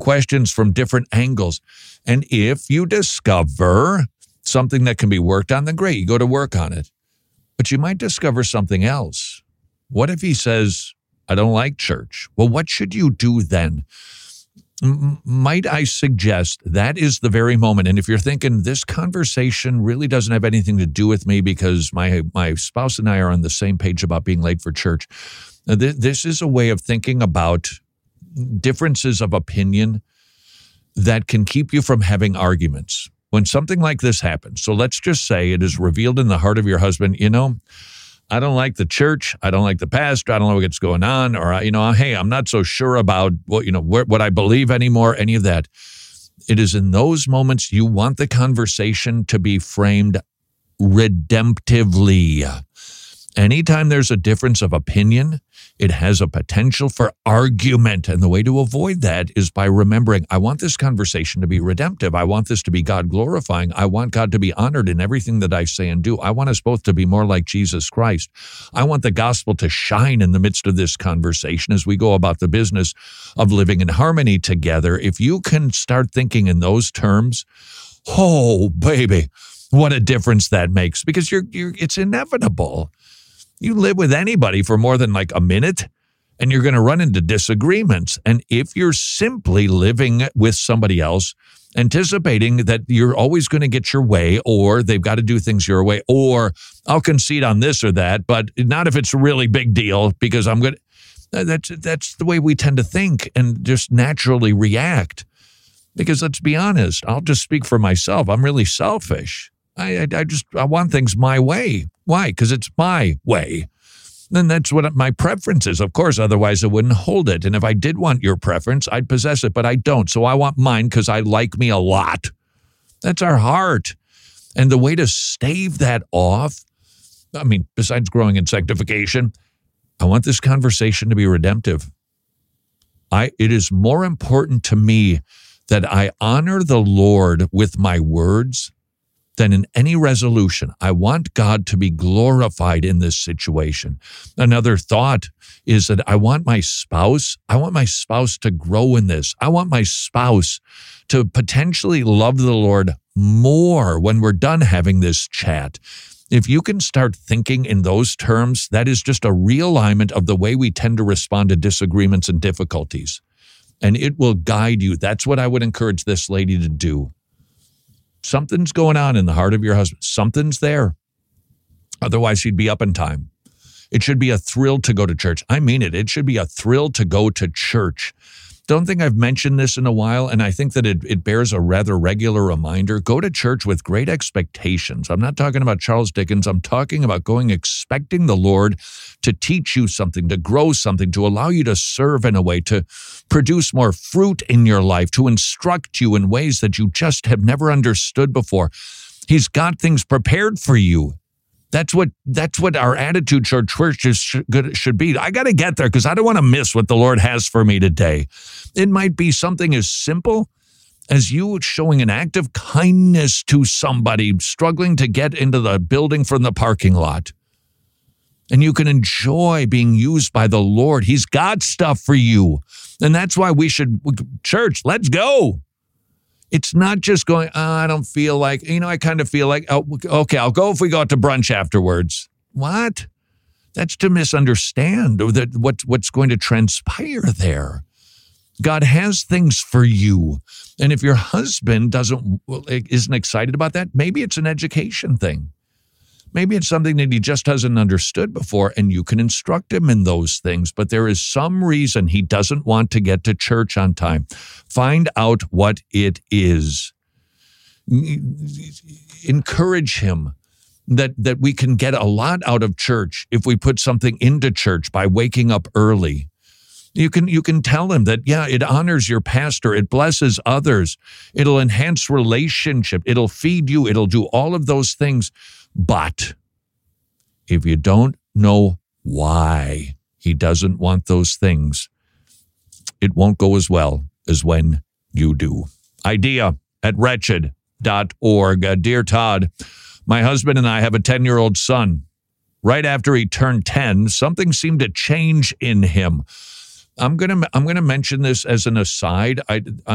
questions from different angles. And if you discover something that can be worked on, then great, you go to work on it. But you might discover something else. What if he says, I don't like church? Well, what should you do then? Might I suggest that is the very moment. And if you're thinking this conversation really doesn't have anything to do with me because my spouse and I are on the same page about being late for church, this is a way of thinking about differences of opinion that can keep you from having arguments. When something like this happens, so let's just say it is revealed in the heart of your husband, I don't like the church. I don't like the pastor. I don't know what's going on. Or, hey, I'm not so sure about what I believe anymore, any of that. It is in those moments you want the conversation to be framed redemptively. Anytime there's a difference of opinion, it has a potential for argument. And the way to avoid that is by remembering, I want this conversation to be redemptive. I want this to be God glorifying. I want God to be honored in everything that I say and do. I want us both to be more like Jesus Christ. I want the gospel to shine in the midst of this conversation as we go about the business of living in harmony together. If you can start thinking in those terms, oh, baby, what a difference that makes, because it's inevitable. You live with anybody for more than like a minute, and you're going to run into disagreements. And if you're simply living with somebody else, anticipating that you're always going to get your way, or they've got to do things your way, or I'll concede on this or that, but not if it's a really big deal because I'm going to, that's the way we tend to think and just naturally react. Because let's be honest, I'll just speak for myself. I'm really selfish. I want things my way. Why? Because it's my way. Then that's what my preference is. Of course, otherwise I wouldn't hold it. And if I did want your preference, I'd possess it, but I don't. So I want mine because I like me a lot. That's our heart. And the way to stave that off, besides growing in sanctification, I want this conversation to be redemptive. It is more important to me that I honor the Lord with my words than in any resolution. I want God to be glorified in this situation. Another thought is that I want my spouse to grow in this. I want my spouse to potentially love the Lord more when we're done having this chat. If you can start thinking in those terms, that is just a realignment of the way we tend to respond to disagreements and difficulties. And it will guide you. That's what I would encourage this lady to do. Something's going on in the heart of your husband. Something's there. Otherwise, he'd be up in time. It should be a thrill to go to church. I mean it. It should be a thrill to go to church. Don't think I've mentioned this in a while, and I think that it bears a rather regular reminder. Go to church with great expectations. I'm not talking about Charles Dickens. I'm talking about going expecting the Lord to teach you something, to grow something, to allow you to serve in a way, to produce more fruit in your life, to instruct you in ways that you just have never understood before. He's got things prepared for you. That's what our attitude toward churches should be. I got to get there because I don't want to miss what the Lord has for me today. It might be something as simple as you showing an act of kindness to somebody struggling to get into the building from the parking lot. And you can enjoy being used by the Lord. He's got stuff for you. And that's why church, let's go. It's not just going, I don't feel like, I kind of feel like, okay, I'll go if we go out to brunch afterwards. What? That's to misunderstand what's going to transpire there. God has things for you. And if your husband isn't excited about that, maybe it's an education thing. Maybe it's something that he just hasn't understood before, and you can instruct him in those things. But there is some reason he doesn't want to get to church on time. Find out what it is. Encourage him that we can get a lot out of church if we put something into church by waking up early. You can tell him that, it honors your pastor. It blesses others. It'll enhance relationship. It'll feed you. It'll do all of those things. But if you don't know why he doesn't want those things, it won't go as well as when you do. idea@wretched.org. Dear Todd, my husband and I have a 10-year-old son. Right after he turned 10, something seemed to change in him. I'm going to mention this as an aside.